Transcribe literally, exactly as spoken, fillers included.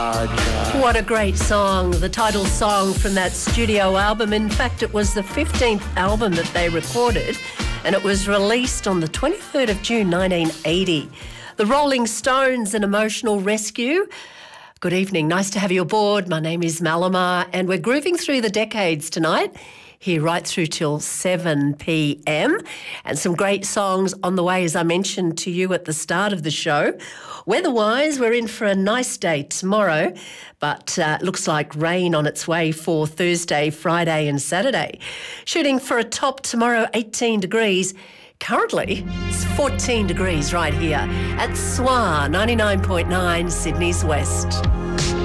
What a great song, the title song from that studio album. In fact, it was the fifteenth album that they recorded and it was released on the twenty-third of June nineteen eighty. The Rolling Stones, An Emotional Rescue. Good evening, nice to have you aboard. My name is Malamar and we're grooving through the decades tonight, here right through till seven p m. And some great songs on the way, as I mentioned to you at the start of the show. Weather-wise, we're in for a nice day tomorrow, but uh, looks like rain on its way for Thursday, Friday and Saturday. Shooting for a top tomorrow, eighteen degrees. Currently, it's fourteen degrees right here at S W A ninety-nine point nine, Sydney's West.